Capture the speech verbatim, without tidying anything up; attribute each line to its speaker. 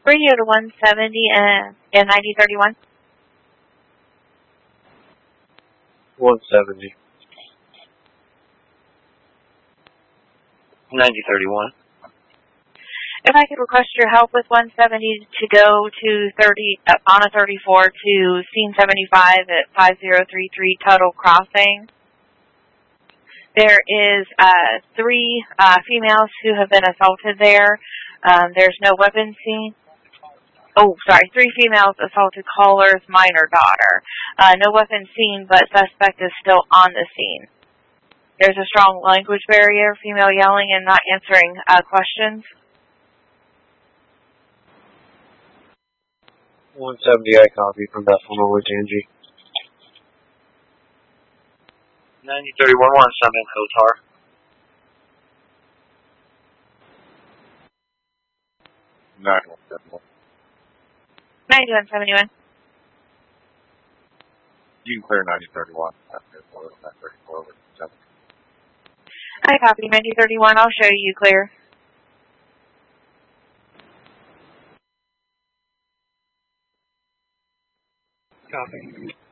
Speaker 1: Radio to one seventy and, and ninety thirty-one.
Speaker 2: one seventy.
Speaker 3: ninety thirty-one.
Speaker 1: If I could request your help with one seventy to go to thirty uh, on a thirty-four to scene seventy-five at five zero three three Tuttle Crossing. There is uh, three uh, females who have been assaulted there. Um, there's no weapon seen. Oh, sorry, three females assaulted caller's minor daughter. Uh, no weapon seen, but suspect is still on the scene. There's a strong language barrier, female yelling and not answering uh, questions.
Speaker 2: one seventy, I copy from Bethel, Norwich, Angie.
Speaker 3: ninety thirty-one, one seven, Kotar.
Speaker 4: nine one seven one.
Speaker 1: ninety-one seventy-one.
Speaker 4: You can clear ninety thirty-one.
Speaker 1: I copy ninety thirty-one. I'll show you clear.
Speaker 2: Copy.